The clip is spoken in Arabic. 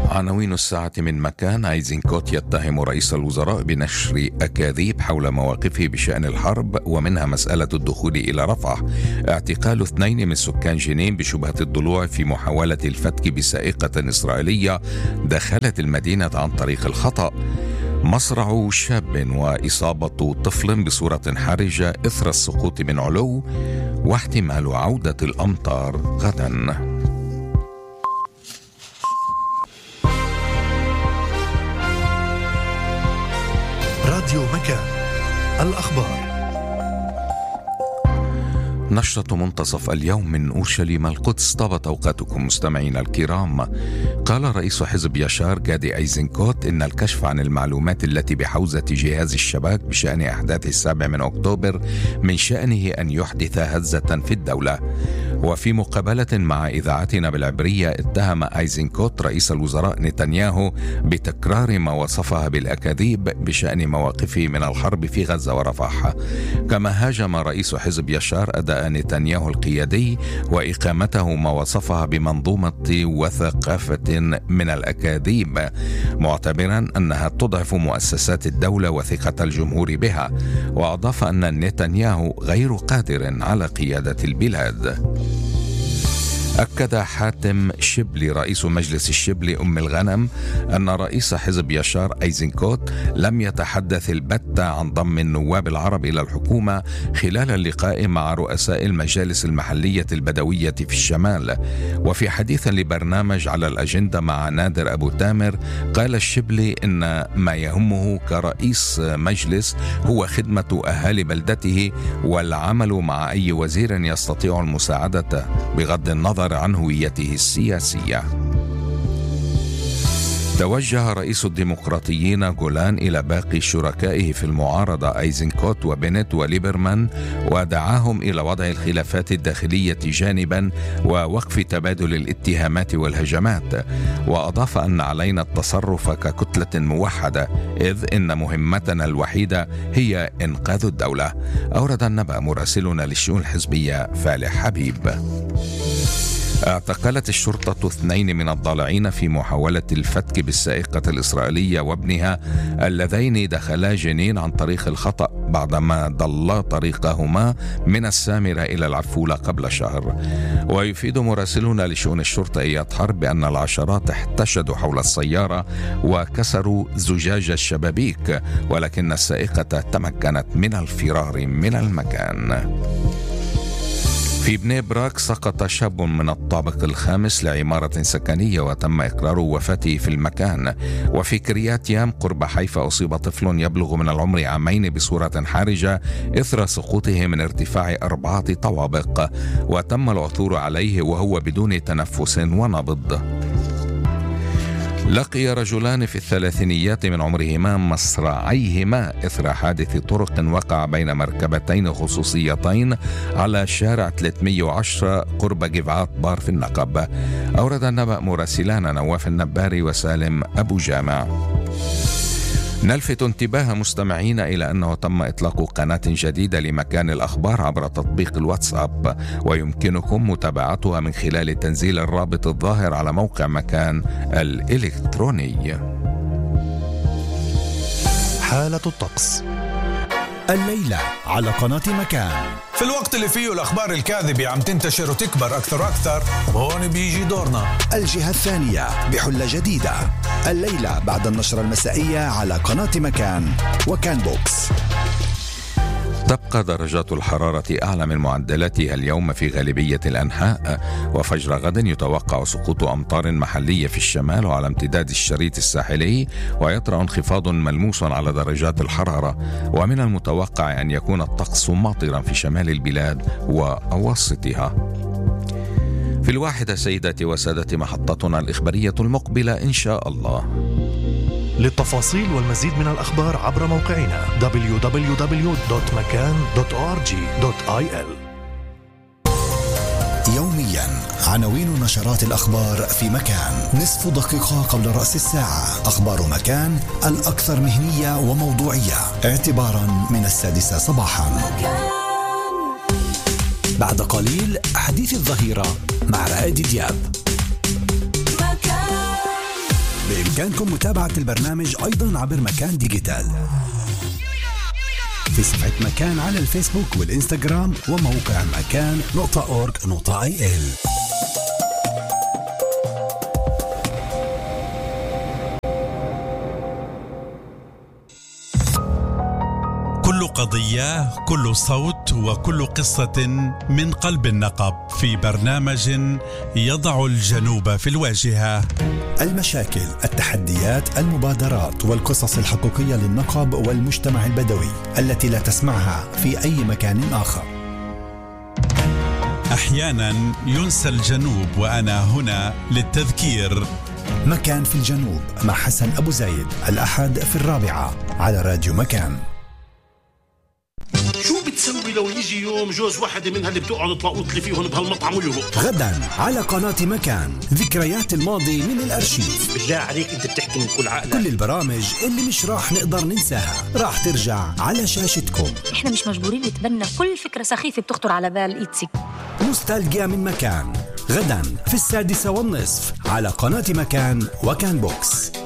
عناوين الساعة من مكان. أيزنكوت يتهم رئيس الوزراء بنشر أكاذيب حول مواقفه بشأن الحرب ومنها مسألة الدخول إلى رفح. اعتقال 2 من سكان جنين بشبهة الضلوع في محاولة الفتك بسائقة إسرائيلية دخلت المدينة عن طريق الخطأ. مصرع شاب وإصابة طفل بصورة حرجة إثر السقوط من علو، واحتمال عودة الأمطار غدا. راديو مكان، الأخبار. نشرة منتصف اليوم من أورشليم القدس. طابت أوقاتكم مستمعينا الكرام. قال رئيس حزب يشار جادي أيزنكوت إن الكشف عن المعلومات التي بحوزة جهاز الشباك بشأن أحداث 7 أكتوبر من شأنه أن يحدث هزة في الدولة. وفي مقابلة مع إذاعتنا بالعبرية اتهم أيزنكوت رئيس الوزراء نتنياهو بتكرار ما وصفها بالأكاذيب بشأن مواقفه من الحرب في غزة ورفح. كما هاجم رئيس حزب يشار أداء نتنياهو القيادي وإقامته ما وصفها بمنظومة وثقافة من الأكاذيب، معتبرا أنها تضعف مؤسسات الدولة وثقة الجمهور بها. وأضاف أن نتنياهو غير قادر على قيادة البلاد. أكد حاتم شبلي رئيس مجلس الشبل أم الغنم أن رئيس حزب يشار أيزنكوت لم يتحدث البتة عن ضم النواب العرب إلى الحكومة خلال اللقاء مع رؤساء المجالس المحلية البدوية في الشمال. وفي حديث لبرنامج على الأجندة مع نادر أبو تامر قال الشبلي إن ما يهمه كرئيس مجلس هو خدمة أهالي بلدته والعمل مع أي وزير يستطيع المساعدة بغض النظر عن هويته السياسية. توجه رئيس الديمقراطيين جولان إلى باقي شركائه في المعارضة أيزنكوت وبنت وليبرمان ودعاهم إلى وضع الخلافات الداخلية جانبا ووقف تبادل الاتهامات والهجمات. وأضاف أن علينا التصرف ككتلة موحدة إذ إن مهمتنا الوحيدة هي إنقاذ الدولة. أورد النبأ مراسلنا للشؤون الحزبية فالح حبيب. اعتقلت الشرطة 2 من الضالعين في محاولة الفتك بالسائقة الإسرائيلية وابنها اللذين دخلا جنين عن طريق الخطأ بعدما ضلا طريقهما من السامرة إلى العفولة قبل شهر. ويفيد مراسلنا لشؤون الشرطة إياد حرب بأن العشرات احتشدوا حول السيارة وكسروا زجاج الشبابيك، ولكن السائقة تمكنت من الفرار من المكان. في بني براك سقط شاب من الطابق الخامس لعمارة سكنية وتم إقرار وفاته في المكان. وفي كريات يام قرب حيفا أصيب طفل يبلغ من العمر 2 عامين بصورة حرجة إثر سقوطه من ارتفاع 4 طوابق، وتم العثور عليه وهو بدون تنفس ونبض. لقي رجلان في الثلاثينيات من عمرهما مصرعيهما إثر حادث طرق وقع بين مركبتين خصوصيتين على شارع 310 قرب جفعات بار في النقب. أورد النبأ مراسلان نواف النباري وسالم أبو جامع. نلفت انتباه مستمعين إلى أنه تم إطلاق قناة جديدة لمكان الأخبار عبر تطبيق الواتساب، ويمكنكم متابعتها من خلال تنزيل الرابط الظاهر على موقع مكان الإلكتروني. حالة الطقس الليلة على قناة مكان. في الوقت اللي فيه الأخبار الكاذبة عم تنتشر وتكبر أكثر وأكثر، هون بيجي دورنا. الجهة الثانية بحلة جديدة الليلة بعد النشرة المسائية على قناة مكان وكان بوكس. تبقى درجات الحرارة أعلى من معدلاتها اليوم في غالبية الأنحاء، وفجر غد يتوقع سقوط أمطار محلية في الشمال وعلى امتداد الشريط الساحلي، ويطرأ انخفاض ملموس على درجات الحرارة. ومن المتوقع أن يكون الطقس ماطرا في شمال البلاد وأواسطها. في 1 سيداتي وسادتي محطتنا الإخبارية المقبلة إن شاء الله. للتفاصيل والمزيد من الأخبار عبر موقعنا www.makan.org.il. يوميا عناوين نشرات الأخبار في مكان. نصف دقيقة قبل رأس الساعة أخبار مكان الأكثر مهنية وموضوعية اعتبارا من 6 صباحا. بعد قليل حديث الظهيرة مع رائد دياب. بإمكانكم متابعة البرنامج أيضا عبر مكان ديجيتال في صفحة مكان على الفيسبوك والإنستغرام وموقع مكان.org.il. كل قضية، كل صوت، وكل قصة من قلب النقب في برنامج يضع الجنوب في الواجهة. المشاكل، التحديات، المبادرات والقصص الحقيقية للنقب والمجتمع البدوي التي لا تسمعها في أي مكان آخر. أحيانا ينسى الجنوب وأنا هنا للتذكير. مكان في الجنوب مع حسن أبو زايد، الأحد في 4 على راديو مكان. شو بتسوي لو يجي يوم جوز واحدة منها اللي بتقعد تلاقوط لي فيهم بهالمطعم ويهو؟ غدا على قناة مكان، ذكريات الماضي من الأرشيف. بالله عليك أنت بتحكي من كل عقلك. كل البرامج اللي مش راح نقدر ننساها راح ترجع على شاشتكم. احنا مش مجبورين نتبنى كل فكرة سخيفة بتخطر على بال إيتسي. نوستالجيا من مكان، غدا في 6:30 على قناة مكان وكان بوكس.